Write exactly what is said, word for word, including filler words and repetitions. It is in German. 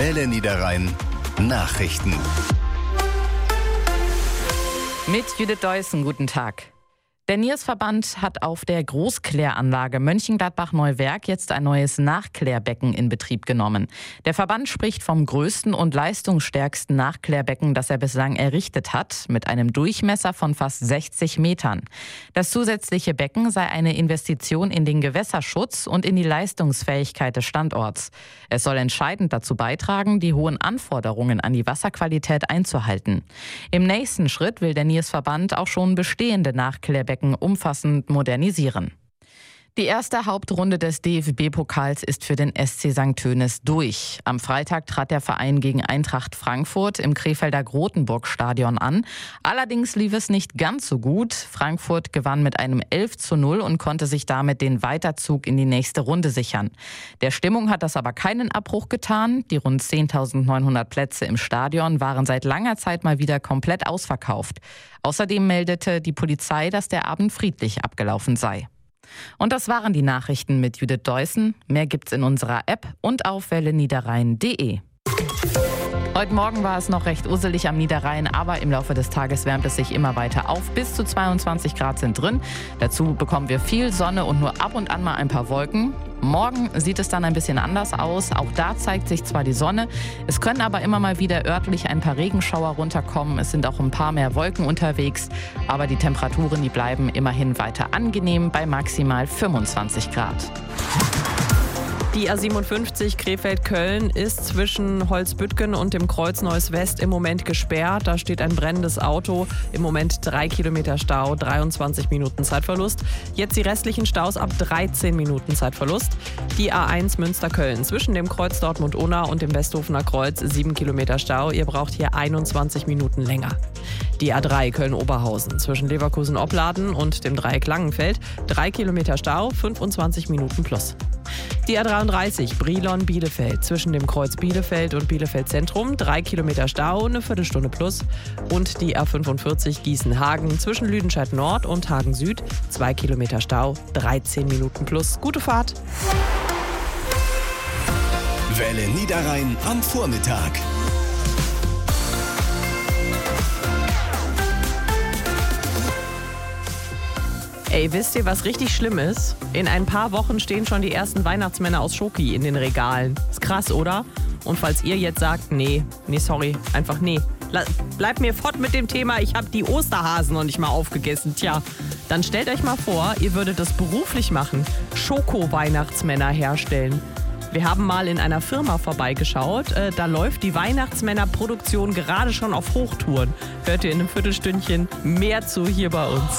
Welle Niederrhein Nachrichten. Mit Judith Deussen, guten Tag. Der Niersverband hat auf der Großkläranlage Mönchengladbach-Neuwerk jetzt ein neues Nachklärbecken in Betrieb genommen. Der Verband spricht vom größten und leistungsstärksten Nachklärbecken, das er bislang errichtet hat, mit einem Durchmesser von fast sechzig Metern. Das zusätzliche Becken sei eine Investition in den Gewässerschutz und in die Leistungsfähigkeit des Standorts. Es soll entscheidend dazu beitragen, die hohen Anforderungen an die Wasserqualität einzuhalten. Im nächsten Schritt will der Niersverband auch schon bestehende Nachklärbecken umfassend modernisieren. Die erste Hauptrunde des D F B-Pokals ist für den S C Sankt Tönis durch. Am Freitag trat der Verein gegen Eintracht Frankfurt im Krefelder Grotenburg-Stadion an. Allerdings lief es nicht ganz so gut. Frankfurt gewann mit einem elf zu null und konnte sich damit den Weiterzug in die nächste Runde sichern. Der Stimmung hat das aber keinen Abbruch getan. Die rund zehntausendneunhundert Plätze im Stadion waren seit langer Zeit mal wieder komplett ausverkauft. Außerdem meldete die Polizei, dass der Abend friedlich abgelaufen sei. Und das waren die Nachrichten mit Judith Deussen. Mehr gibt's in unserer App und auf welle niederrhein punkt de. Heute Morgen war es noch recht usselig am Niederrhein, aber im Laufe des Tages wärmt es sich immer weiter auf. Bis zu zweiundzwanzig Grad sind drin. Dazu bekommen wir viel Sonne und nur ab und an mal ein paar Wolken. Morgen sieht es dann ein bisschen anders aus. Auch da zeigt sich zwar die Sonne, es können aber immer mal wieder örtlich ein paar Regenschauer runterkommen. Es sind auch ein paar mehr Wolken unterwegs, aber die Temperaturen, die bleiben immerhin weiter angenehm bei maximal fünfundzwanzig Grad. Die A siebenundfünfzig Krefeld-Köln ist zwischen Holzbüttgen und dem Kreuz Neuss West im Moment gesperrt. Da steht ein brennendes Auto. Im Moment drei Kilometer Stau, dreiundzwanzig Minuten Zeitverlust. Jetzt die restlichen Staus ab dreizehn Minuten Zeitverlust. Die A eins Münster-Köln zwischen dem Kreuz Dortmund-Unna und dem Westhofener Kreuz sieben Kilometer Stau. Ihr braucht hier einundzwanzig Minuten länger. Die A drei Köln-Oberhausen zwischen Leverkusen-Opladen und dem Dreieck Langenfeld. drei Kilometer Stau, fünfundzwanzig Minuten plus. Die A dreiunddreißig Brilon-Bielefeld zwischen dem Kreuz Bielefeld und Bielefeld Zentrum. drei Kilometer Stau, eine Viertelstunde plus. Und die A fünfundvierzig Gießen-Hagen zwischen Lüdenscheid Nord und Hagen Süd. zwei Kilometer Stau, dreizehn Minuten plus. Gute Fahrt. Welle Niederrhein am Vormittag. Ey, wisst ihr, was richtig schlimm ist? In ein paar Wochen stehen schon die ersten Weihnachtsmänner aus Schoki in den Regalen. Ist krass, oder? Und falls ihr jetzt sagt, nee, nee, sorry, einfach nee. Bleibt mir fort mit dem Thema, ich habe die Osterhasen noch nicht mal aufgegessen. Tja, dann stellt euch mal vor, ihr würdet das beruflich machen. Schoko-Weihnachtsmänner herstellen. Wir haben mal in einer Firma vorbeigeschaut. Äh, da läuft die Weihnachtsmänner-Produktion gerade schon auf Hochtouren. Hört ihr in einem Viertelstündchen mehr zu hier bei uns.